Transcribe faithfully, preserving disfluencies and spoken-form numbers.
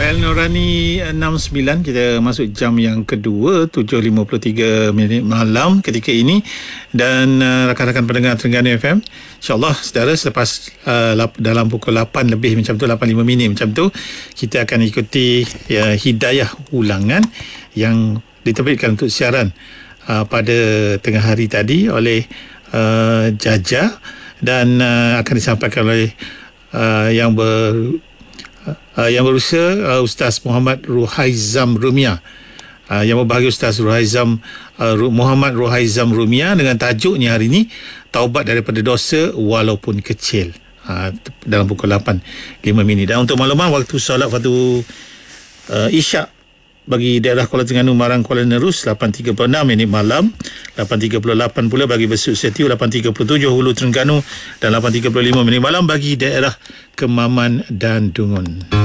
Al Nurani enam sembilan, kita masuk jam yang kedua, tujuh lima puluh tiga minit malam ketika ini. Dan uh, rakan-rakan pendengar Terengganu F M, InsyaAllah saudara, selepas uh, lap, dalam pukul lapan lebih macam tu, lapan lima minit macam tu, kita akan ikuti uh, hidayah ulangan yang diterbitkan untuk siaran uh, pada tengah hari tadi oleh uh, Jaja, dan uh, akan disampaikan oleh uh, yang ber Uh, yang berusaha uh, Ustaz Muhammad Ruhaizam Rumia, uh, yang berbahagia Ustaz Ruhaizam uh, Muhammad Ruhaizam Rumia, dengan tajuknya hari ini, taubat daripada dosa walaupun kecil, uh, dalam pukul lapan lima minit. Dan untuk makluman, waktu solat fardu uh, Isyak bagi daerah Kuala Terengganu, Marang, Kuala Nerus lapan tiga puluh enam minit malam, lapan tiga puluh lapan pula bagi Besut Setiu, lapan tiga puluh tujuh Hulu Terengganu, dan lapan tiga puluh lima minit malam bagi daerah Kemaman dan Dungun.